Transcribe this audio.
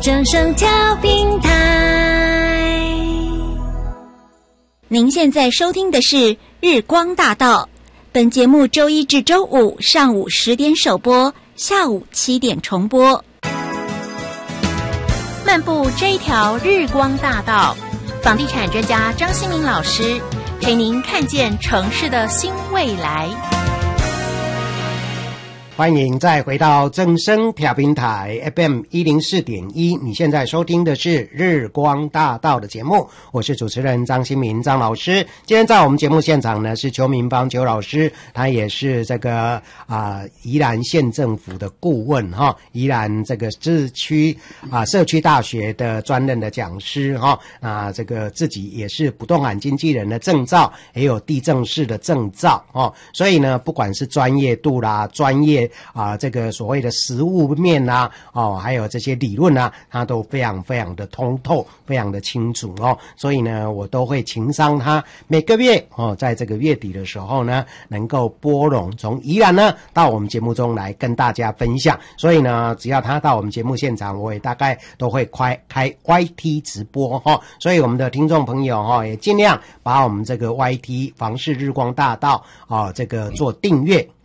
正声调频台。 您现在收听的是日光大道，本节目周一至周五上午10点首播，下午7点重播。 漫步这一条日光大道，房地产专家张新民老师陪您看见城市的新未来。 欢迎再回到正声调频台 FM 104.1，你现在收听的是日光大道的节目，我是主持人张新民张老师。今天在我们节目现场呢是邱明芳邱老师，他也是这个宜兰县政府的顾问哈，宜兰这个自区社区大学的专任的讲师哈，这个自己也是不动产经纪人的证照，也有地政士的证照哦，所以呢不管是专业度啦，专业这个所谓的实务面啊，还有这些理论啊，他都非常非常的通透，非常的清楚哦。所以呢，我都会情商他每个月在这个月底的时候呢，能够拨冗从宜兰呢到我们节目中来跟大家分享。所以呢，只要他到我们节目现场，我也大概都会开 YT 直播哈。所以我们的听众朋友也尽量把我们这个 YT 房市日光大道这个做订阅。